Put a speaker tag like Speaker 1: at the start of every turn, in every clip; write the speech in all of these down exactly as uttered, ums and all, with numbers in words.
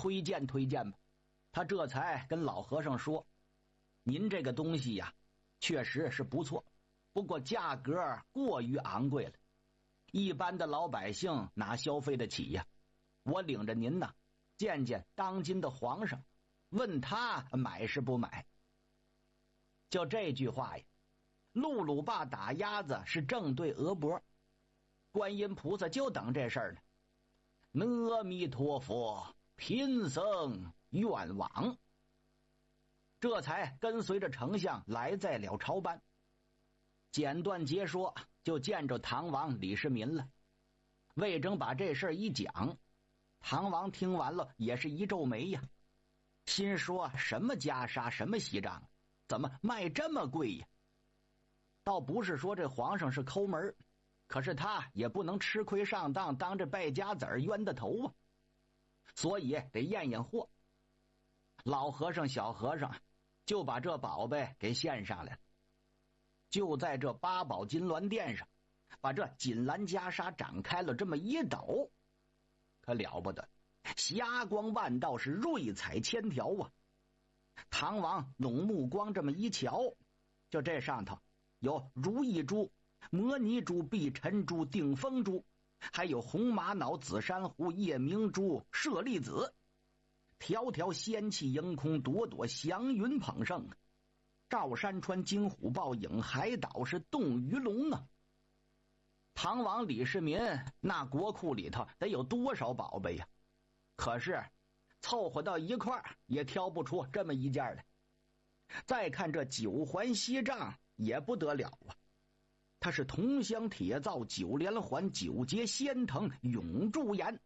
Speaker 1: 推荐推荐吧。他这才跟老和尚说，您这个东西呀确实是不错，不过价格过于昂贵了，一般的老百姓哪消费得起呀？我领着您呐见见当今的皇上，问他买是不买。就这句话呀，陆鲁霸打鸭子是正对额饽，观音菩萨就等这事儿呢。阿弥陀佛，贫僧愿往。这才跟随着丞相来在了朝班。简短截说，就见着唐王李世民了。魏征把这事儿一讲，唐王听完了也是一皱眉呀，心说什么袈裟什么锡杖，怎么卖这么贵呀？倒不是说这皇上是抠门，可是他也不能吃亏上当当这败家子儿冤的头啊，所以得验验货。老和尚小和尚就把这宝贝给献上来了。就在这八宝金銮殿上，把这锦蓝袈裟展开了这么一抖，可了不得，霞光万道，是瑞彩千条啊！唐王拢目光这么一瞧，就这上头有如意珠、摩尼珠、碧尘珠、定风珠，还有红玛瑙、紫珊瑚、夜明珠、舍利子，条条仙气迎空，朵朵祥云捧盛。赵山川、金虎豹、影海岛是冻鱼龙啊！唐王李世民那国库里头得有多少宝贝呀？可是凑合到一块儿也挑不出这么一件来。再看这九环锡杖也不得了啊，它是铜镶铁造，九连环，九节仙藤，永驻颜。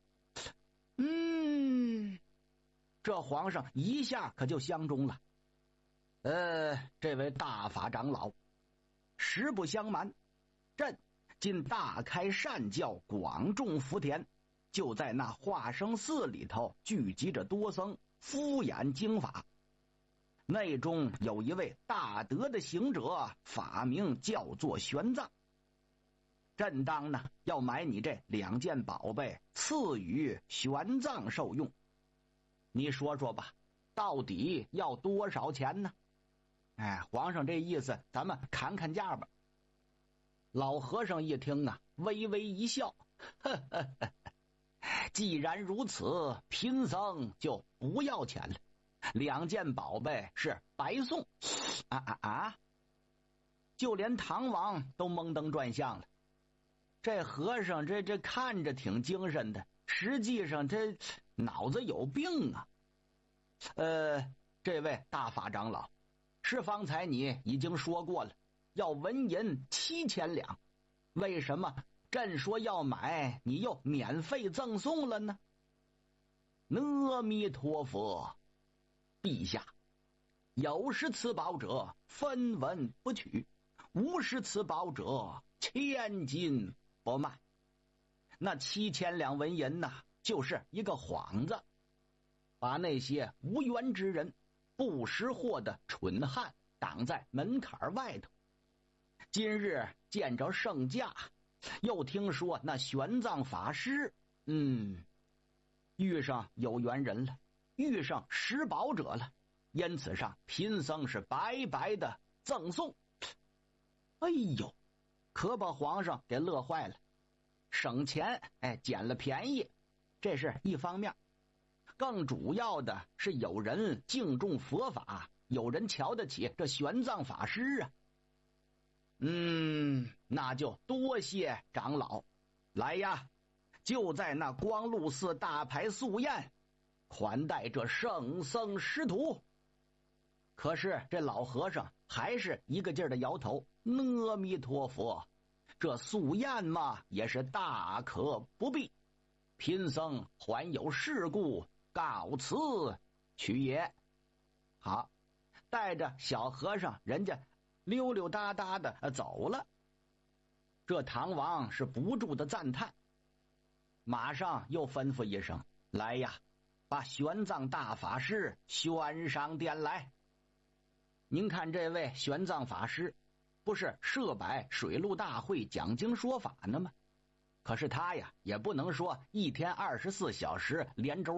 Speaker 1: 嗯，这皇上一下可就相中了。呃，这位大法长老，实不相瞒，朕今大开善教，广种福田，就在那化生寺里头聚集着多僧，敷衍经法。内中有一位大德的行者，法名叫做玄奘。朕当呢要买你这两件宝贝，赐予玄奘受用。你说说吧，到底要多少钱呢？哎，皇上这意思，咱们砍砍价吧。老和尚一听啊，微微一笑，呵呵呵，既然如此，贫僧就不要钱了，两件宝贝是白送。啊啊啊！就连唐王都蒙登转向了。这和尚这这看着挺精神的，实际上这脑子有病啊。呃，这位大法长老，是方才你已经说过了，要纹银七千两，为什么朕说要买，你又免费赠送了呢？阿弥陀佛，陛下，有识此宝者，分文不取；无识此宝者，千金不卖。那七千两纹银呐，就是一个幌子，把那些无缘之人、不识货的蠢汉挡在门槛外头。今日见着圣驾，又听说那玄奘法师，嗯，遇上有缘人了，遇上识宝者了，因此上贫僧是白白的赠送。哎呦，可把皇上给乐坏了，省钱，哎，捡了便宜，这是一方面。更主要的是有人敬重佛法，有人瞧得起这玄奘法师啊。嗯，那就多谢长老。来呀，就在那光禄寺大排素宴，款待这圣僧师徒。可是这老和尚还是一个劲儿的摇头，阿弥陀佛，这素宴嘛也是大可不必，贫僧还有事故，告辞去也。好，带着小和尚人家溜溜达达的走了。这唐王是不住的赞叹，马上又吩咐一声，来呀，把玄奘大法师宣上殿来。您看这位玄奘法师不是设摆水陆大会讲经说法呢吗？可是他呀也不能说一天二十四小时连轴转，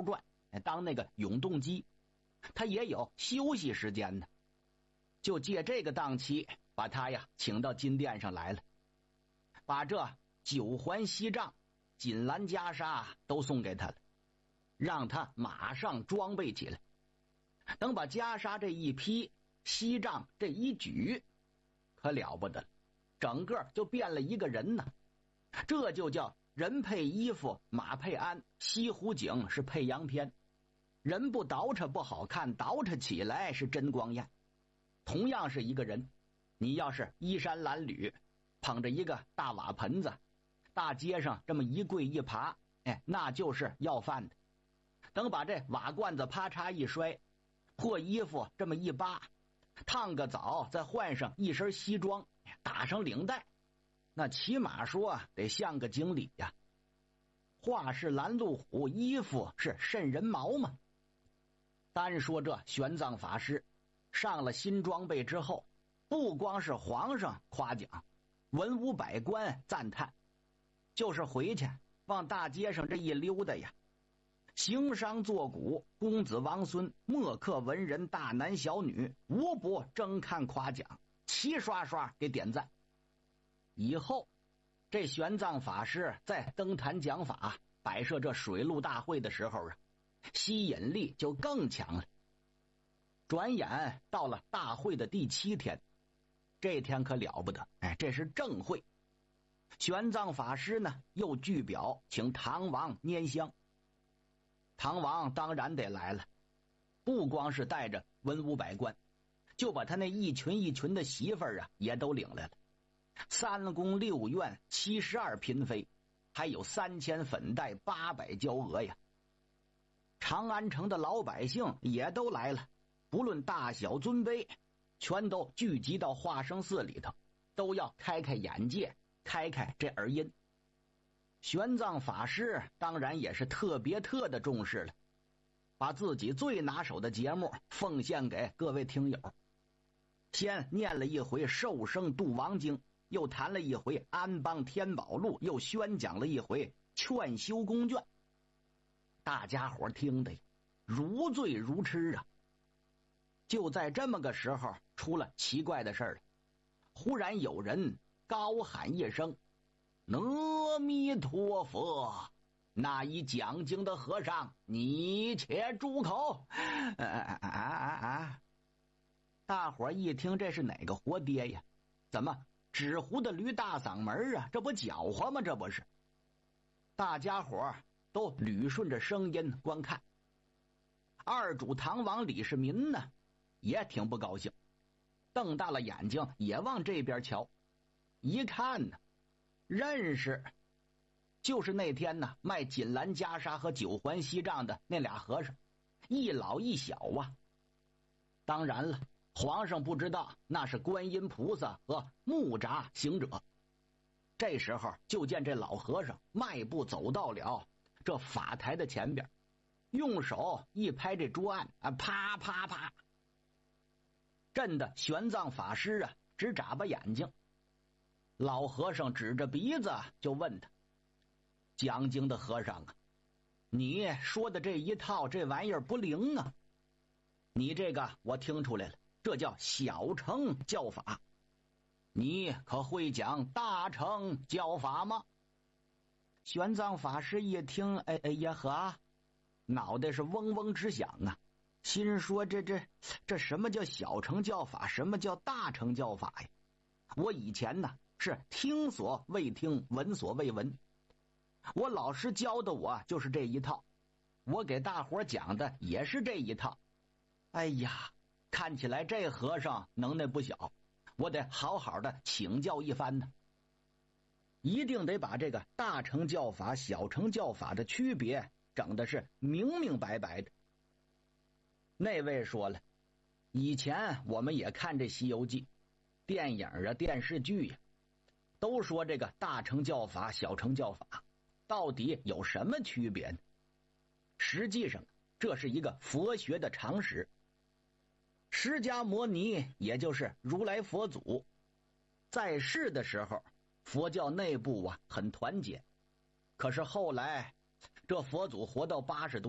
Speaker 1: 当那个永动机，他也有休息时间呢。就借这个档期，把他呀请到金殿上来了，把这九环锡杖、锦兰袈裟都送给他了，让他马上装备起来。等把袈裟这一披，锡杖这一举，可了不得了，整个就变了一个人呢。这就叫人配衣服，马配鞍，西湖景是配洋片。人不捯饬不好看，捯饬起来是真光艳。同样是一个人，你要是衣衫褴褛，捧着一个大瓦盆子，大街上这么一跪一爬，哎，那就是要饭的。等把这瓦罐子啪嚓一摔，破衣服这么一扒，烫个澡，再换上一身西装，打上领带，那起码说得像个经理呀。话是拦路虎，衣服是瘆人毛嘛。单说这玄奘法师上了新装备之后，不光是皇上夸奖，文武百官赞叹，就是回去往大街上这一溜达呀，行商坐贾、公子王孙、墨客文人、大男小女，无不争看夸奖，齐刷刷给点赞。以后这玄奘法师在登坛讲法、摆设这水陆大会的时候啊，吸引力就更强了。转眼到了大会的第七天，这天可了不得，哎，这是正会。玄奘法师呢又具表请唐王拈香。唐王当然得来了，不光是带着文武百官，就把他那一群一群的媳妇儿啊也都领来了。三宫六院七十二嫔妃，还有三千粉黛八百娇娥呀。长安城的老百姓也都来了，不论大小尊卑，全都聚集到化生寺里头，都要开开眼界，开开这耳音。玄奘法师当然也是特别特的重视了，把自己最拿手的节目奉献给各位听友。先念了一回寿生度王经，又谈了一回安邦天宝录，又宣讲了一回劝修宫卷。大家伙听得如醉如痴啊！就在这么个时候，出了奇怪的事儿了。忽然有人高喊一声：“阿弥陀佛！”那一讲经的和尚，你且住口！啊啊啊啊啊！大伙一听，这是哪个活爹呀？怎么纸糊的驴大嗓门啊？这不搅和吗？这不是？大家伙都捋顺着声音观看。二主唐王李世民呢，也挺不高兴，瞪大了眼睛也往这边瞧。一看呢，认识，就是那天呢卖锦兰袈裟和九环锡杖的那俩和尚，一老一小啊。当然了，皇上不知道那是观音菩萨和木吒行者。这时候就见这老和尚迈步走到了这法台的前边，用手一拍这桌案啊，啪啪啪，震得玄奘法师啊直眨巴眼睛。老和尚指着鼻子就问他：“讲经的和尚啊，你说的这一套这玩意儿不灵啊！你这个我听出来了，这叫小乘教法。你可会讲大乘教法吗？”玄奘法师一听，哎哎呀呵，脑袋是嗡嗡直响啊，心说这这这什么叫小乘教法，什么叫大乘教法呀？我以前呢是听所未听，闻所未闻，我老师教的我就是这一套，我给大伙讲的也是这一套。哎呀，看起来这和尚能耐不小，我得好好的请教一番呢。一定得把这个大乘教法、小乘教法的区别整的是明明白白的。那位说了，以前我们也看这《西游记》，电影啊、电视剧呀、啊，都说这个大乘教法、小乘教法到底有什么区别呢？实际上，这是一个佛学的常识。释迦牟尼，也就是如来佛祖，在世的时候，佛教内部啊很团结。可是后来，这佛祖活到八十多